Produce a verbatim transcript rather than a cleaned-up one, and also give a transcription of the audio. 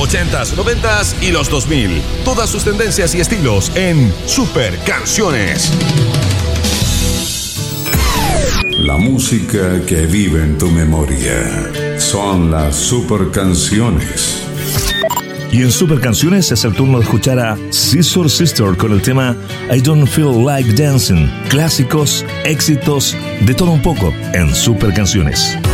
ochentas, noventas y los dos mil. Todas sus tendencias y estilos en Super Canciones. La música que vive en tu memoria son las Super Canciones. Y en Super Canciones es el turno de escuchar a Scissor Sister con el tema I Don't Feel Like Dancing. Clásicos, éxitos, de todo un poco en Super Canciones.